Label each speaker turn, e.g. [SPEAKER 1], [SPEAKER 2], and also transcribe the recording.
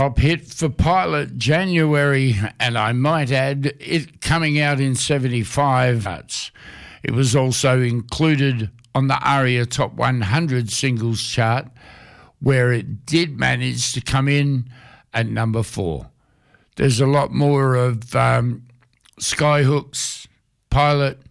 [SPEAKER 1] top hit for Pilot January, and I might add, it coming out in 75 charts. It was also included on the ARIA Top 100 Singles chart, where it did manage to come in at number 4. There's a lot more of Skyhooks, Pilot,